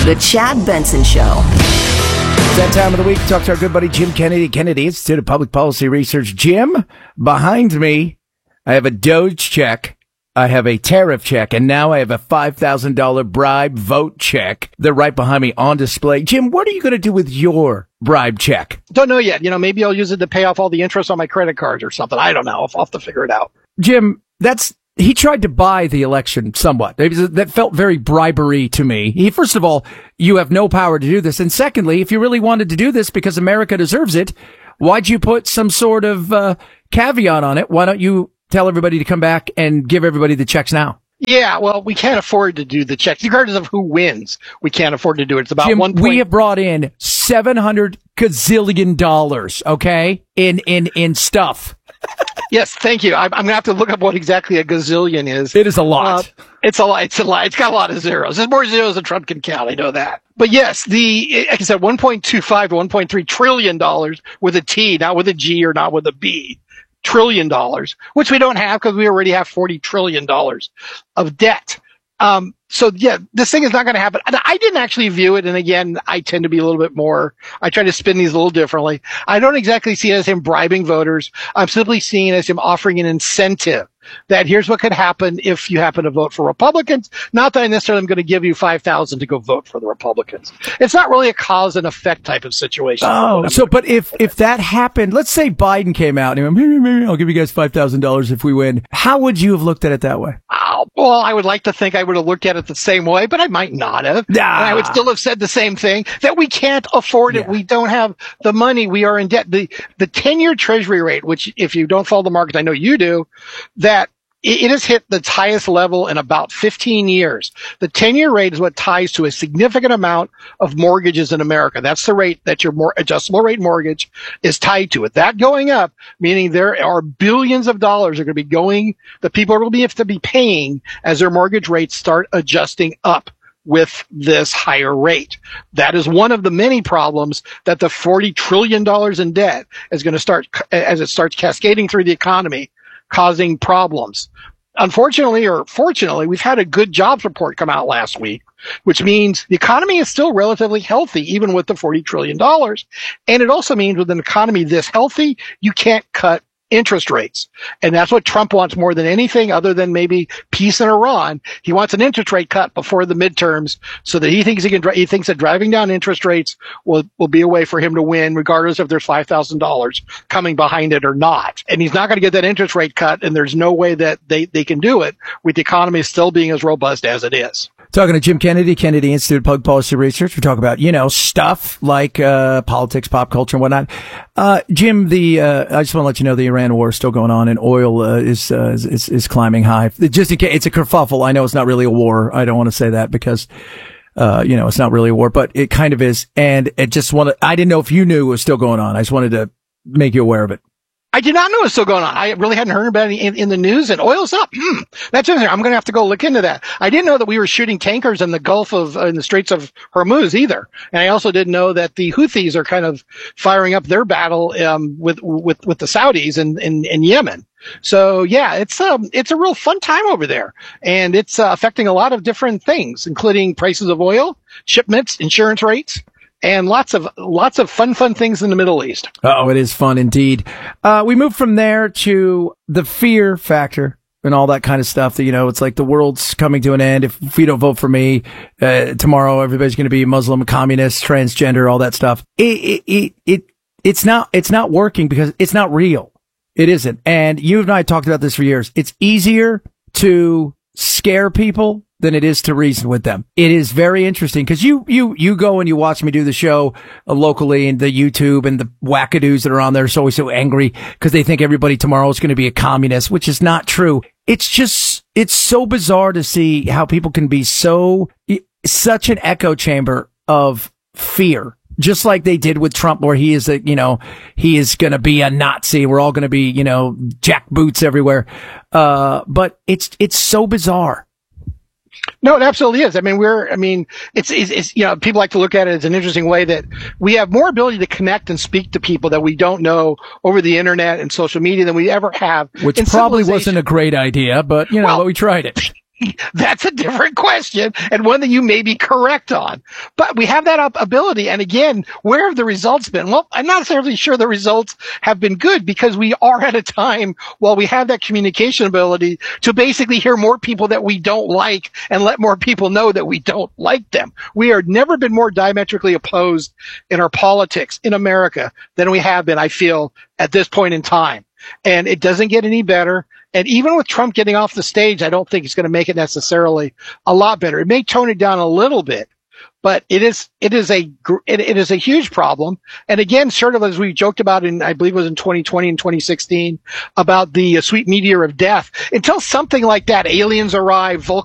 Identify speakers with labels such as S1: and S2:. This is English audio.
S1: The Chad Benson Show.
S2: It's that time of the week to talk to our good buddy Jim Kennedy, Kennedy Institute of Public Policy Research. Jim, behind me, I have a Doge check, I have a tariff check, and now I have a $5,000 bribe vote check. They're right behind me on display. Jim, what are you going to do with your bribe check?
S3: Don't know yet. Maybe I'll use it to pay off all the interest on my credit cards or something. I don't know. I'll have to figure it out.
S2: Jim, he tried to buy the election somewhat. That felt very bribery to me. First of all, you have no power to do this. And secondly, if you really wanted to do this because America deserves it, why'd you put some sort of caveat on it? Why don't you tell everybody to come back and give everybody the checks now?
S3: Yeah, well, we can't afford to do the checks. Regardless of who wins, we can't afford to do it. It's about
S2: Jim,
S3: one.
S2: We have brought in $700 gazillion, okay, in stuff.
S3: Yes, thank you. I'm going to have to look up what exactly a gazillion is.
S2: It is a lot.
S3: It's a lot. It's got a lot of zeros. There's more zeros than Trump can count. I know that. But yes, like I said, $1.25 to $1.3 trillion with a T, not with a G or not with a B. Trillion dollars, which we don't have because we already have $40 trillion of debt. So yeah, this thing is not going to happen. I didn't actually view it. And again, I tend to be a little bit more, I try to spin these a little differently. I don't exactly see it as him bribing voters. I'm simply seeing it as him offering an incentive that here's what could happen if you happen to vote for Republicans. Not that I necessarily am going to give you $5,000 to go vote for the Republicans. It's not really a cause and effect type of situation.
S2: Oh, but if that happened, let's say Biden came out and he went, maybe I'll give you guys $5,000 if we win. How would you have looked at it that way?
S3: Well, I would like to think I would have looked at it the same way, but I might not have. And I would still have said the same thing, that we can't afford it. We don't have the money. We are in debt. The 10-year treasury rate, which if you don't follow the markets, I know you do, that it has hit the highest level in about 15 years. The 10-year rate is what ties to a significant amount of mortgages in America. That's the rate that your more adjustable rate mortgage is tied to it. That going up, meaning there are billions of dollars are going to be going, the people will have to be paying as their mortgage rates start adjusting up with this higher rate. That is one of the many problems that the $40 trillion in debt is going to start, as it starts cascading through the economy, causing problems. Unfortunately, or fortunately, we've had a good jobs report come out last week, which means the economy is still relatively healthy, even with the $40 trillion. And it also means with an economy this healthy, you can't cut interest rates. And that's what Trump wants more than anything other than maybe peace in Iran. He wants an interest rate cut before the midterms so that he thinks that driving down interest rates will be a way for him to win, regardless if there's $5,000 coming behind it or not. And he's not going to get that interest rate cut. And there's no way that they can do it with the economy still being as robust as it is.
S2: Talking to Jim Kennedy, Kennedy Institute of Public Policy Research. We talk about, stuff like politics, pop culture, and whatnot. Jim, I just want to let you know the Iran war is still going on, and oil is climbing high. Just in case it's a kerfuffle. I know it's not really a war. I don't want to say that because it's not really a war, but it kind of is. And I didn't know if you knew it was still going on. I just wanted to make you aware of it.
S3: I did not know it was still going on. I really hadn't heard about it in the news, and oil's up. That's interesting. I'm going to have to go look into that. I didn't know that we were shooting tankers in the Straits of Hormuz either. And I also didn't know that the Houthis are kind of firing up their battle, with the Saudis in Yemen. So yeah, it's a real fun time over there, and it's affecting a lot of different things, including prices of oil, shipments, insurance rates, and lots of fun things in the Middle East.
S2: Oh, it is fun indeed. We move from there to the fear factor and all that kind of stuff that, it's like the world's coming to an end. If you don't vote for me, tomorrow everybody's going to be Muslim, communist, transgender, all that stuff. It's not working because it's not real. It isn't. And you and I talked about this for years. It's easier to scare people than it is to reason with them. It is very interesting because you go and you watch me do the show locally, and the YouTube and the wackadoos that are on there are always so angry because they think everybody tomorrow is going to be a communist, which is not true. It's so bizarre to see how people can be such an echo chamber of fear. Just like they did with Trump, where he is he is going to be a Nazi. We're all going to be, jackboots everywhere. But it's so bizarre.
S3: No, it absolutely is. It's people like to look at it as an interesting way that we have more ability to connect and speak to people that we don't know over the internet and social media than we ever have.
S2: Which probably wasn't a great idea, but, but we tried it.
S3: That's a different question, and one that you may be correct on. But we have that ability. And again, where have the results been? Well, I'm not necessarily sure the results have been good, because we are at a time while we have that communication ability to basically hear more people that we don't like and let more people know that we don't like them. We have never been more diametrically opposed in our politics in America than we have been, I feel, at this point in time. And it doesn't get any better. And even with Trump getting off the stage, I don't think it's going to make it necessarily a lot better. It may tone it down a little bit, but it is a huge problem. And again, sort of as we joked about I believe it was in 2020 and 2016, about the sweet meteor of death. Until something like that, aliens arrive,